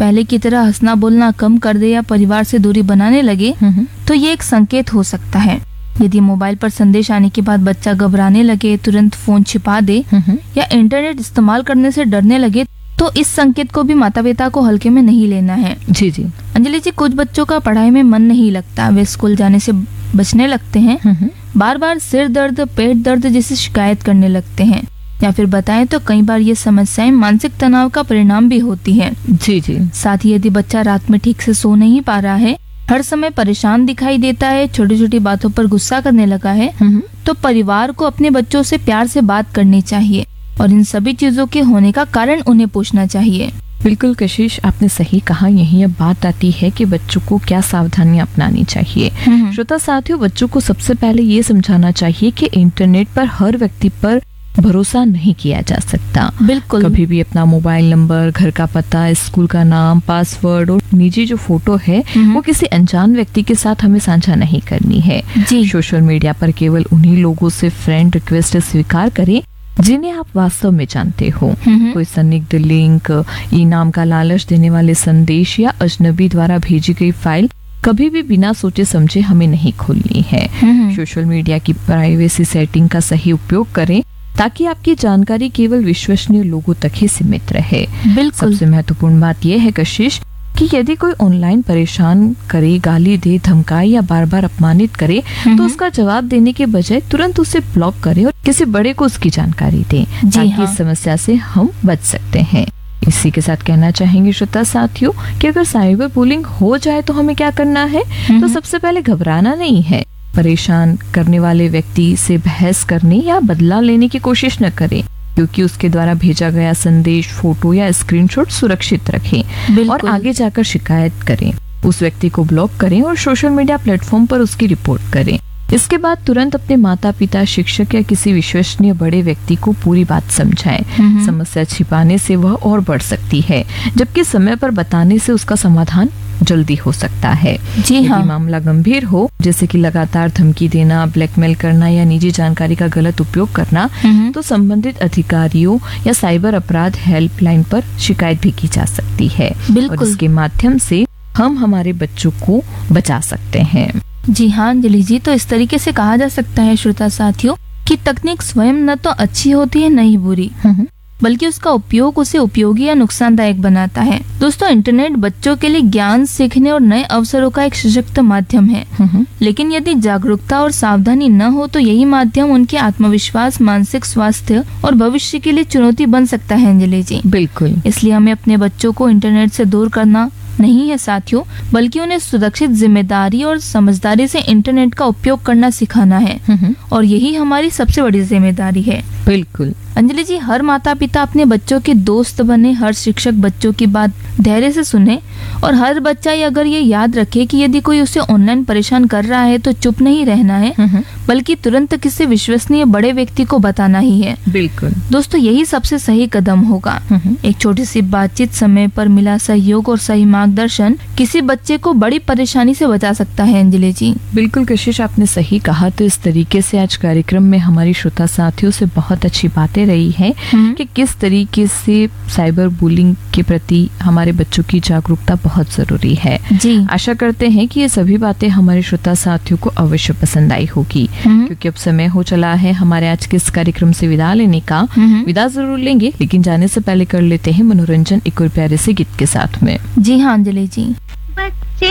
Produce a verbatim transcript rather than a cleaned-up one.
पहले की तरह हंसना बोलना कम कर दे या परिवार से दूरी बनाने लगे तो ये एक संकेत हो सकता है। यदि मोबाइल पर संदेश आने के बाद बच्चा घबराने लगे, तुरंत फोन छिपा दे या इंटरनेट इस्तेमाल करने से डरने लगे तो इस संकेत को भी माता पिता को हल्के में नहीं लेना है। जी जी अंजलि जी, कुछ बच्चों का पढ़ाई में मन नहीं लगता, वे स्कूल जाने से बचने लगते हैं, बार बार सिर दर्द, पेट दर्द जैसी शिकायत करने लगते हैं, या फिर बताएं तो कई बार ये समस्याएं मानसिक तनाव का परिणाम भी होती हैं। जी जी साथ ही यदि बच्चा रात में ठीक से सो नहीं पा रहा है, हर समय परेशान दिखाई देता है, छोटी छोटी बातों पर गुस्सा करने लगा है, तो परिवार को अपने बच्चों से प्यार से बात करनी चाहिए और इन सभी चीजों के होने का कारण उन्हें पूछना चाहिए। बिल्कुल कशिश, आपने सही कहा। यही अब बात आती है कि बच्चों को क्या सावधानियां अपनानी चाहिए। श्रोता साथियों, बच्चों को सबसे पहले ये समझाना चाहिए कि इंटरनेट पर हर व्यक्ति पर भरोसा नहीं किया जा सकता। बिल्कुल, कभी भी अपना मोबाइल नंबर, घर का पता, स्कूल का नाम, पासवर्ड और निजी जो फोटो है वो किसी अनजान व्यक्ति के साथ हमें साझा नहीं करनी है। जी। सोशल मीडिया पर केवल उन्हीं लोगों से फ्रेंड रिक्वेस्ट स्वीकार करें जिन्हें आप वास्तव में जानते हो। कोई संदिग्ध लिंक, इनाम का लालच देने वाले संदेश या अजनबी द्वारा भेजी गई फाइल कभी भी बिना सोचे समझे हमें नहीं खोलनी है। सोशल मीडिया की प्राइवेसी सेटिंग का सही उपयोग करें ताकि आपकी जानकारी केवल विश्वसनीय लोगों तक ही सीमित रहे। बिल्कुल। सबसे महत्वपूर्ण बात यह है कशिश कि यदि कोई ऑनलाइन परेशान करे, गाली दे, धमकाए या बार बार अपमानित करे तो उसका जवाब देने के बजाय तुरंत उसे ब्लॉक करे और किसी बड़े को उसकी जानकारी दे, ताकि हाँ। इस समस्या से हम बच सकते हैं। इसी के साथ कहना चाहेंगे श्रोता साथियों कि अगर साइबर बुलिंग हो जाए तो हमें क्या करना है। तो सबसे पहले घबराना नहीं है। परेशान करने वाले व्यक्ति से बहस करने या बदला लेने की कोशिश न करें, क्योंकि उसके द्वारा भेजा गया संदेश, फोटो या स्क्रीनशॉट सुरक्षित रखें और आगे जाकर शिकायत करें। उस व्यक्ति को ब्लॉक करें और सोशल मीडिया प्लेटफॉर्म पर उसकी रिपोर्ट करें। इसके बाद तुरंत अपने माता पिता, शिक्षक या किसी विश्वसनीय बड़े व्यक्ति को पूरी बात समझाएं। समस्या छिपाने से वह और बढ़ सकती है, जबकि समय पर बताने से उसका समाधान जल्दी हो सकता है। जी हाँ। यदि मामला गंभीर हो, जैसे कि लगातार धमकी देना, ब्लैकमेल करना या निजी जानकारी का गलत उपयोग करना, तो संबंधित अधिकारियों या साइबर अपराध हेल्पलाइन पर शिकायत भी की जा सकती है और इसके माध्यम से हम हमारे बच्चों को बचा सकते हैं। जी हाँ अंजलि जी, तो इस तरीके से कहा जा सकता है श्रोता साथियों कि तकनीक स्वयं न तो अच्छी होती है न ही बुरी, बल्कि उसका उपयोग उसे उपयोगी या नुकसानदायक बनाता है। दोस्तों, इंटरनेट बच्चों के लिए ज्ञान सीखने और नए अवसरों का एक सशक्त माध्यम है, लेकिन यदि जागरूकता और सावधानी न हो तो यही माध्यम उनके आत्मविश्वास, मानसिक स्वास्थ्य और भविष्य के लिए चुनौती बन सकता है। अंजलि जी, बिल्कुल। इसलिए हमें अपने बच्चों को इंटरनेट से दूर करना नहीं है साथियों, बल्कि उन्हें सुरक्षित, जिम्मेदारी और समझदारी से इंटरनेट का उपयोग करना सिखाना है और यही हमारी सबसे बड़ी जिम्मेदारी है। बिल्कुल अंजलि जी, हर माता पिता अपने बच्चों के दोस्त बने, हर शिक्षक बच्चों की बात धैर्य से सुने और हर बच्चा ये अगर ये याद रखे कि यदि कोई उसे ऑनलाइन परेशान कर रहा है तो चुप नहीं रहना है, बल्कि तुरंत किसी विश्वसनीय बड़े व्यक्ति को बताना ही है। बिल्कुल दोस्तों, यही सबसे सही कदम होगा। एक छोटी सी बातचीत, समय पर मिला सहयोग और सही मार्गदर्शन किसी बच्चे को बड़ी परेशानी से बचा सकता है। अंजलि जी, बिल्कुल कशिश, आपने सही कहा। तो इस तरीके से आज कार्यक्रम में हमारी श्रोता साथियों से बहुत अच्छी बातें रही है कि किस तरीके से साइबर बुलिंग के प्रति हमारे बच्चों की जागरूकता बहुत जरूरी है। जी। आशा करते हैं कि ये सभी बातें हमारे श्रोता साथियों को अवश्य पसंद आई होगी, क्योंकि अब समय हो चला है हमारे आज के इस कार्यक्रम से विदा लेने का। विदा जरूर लेंगे, लेकिन जाने से पहले कर लेते हैं मनोरंजन एक और प्यारे से गीत के साथ में। जी हाँ अंजलि जी।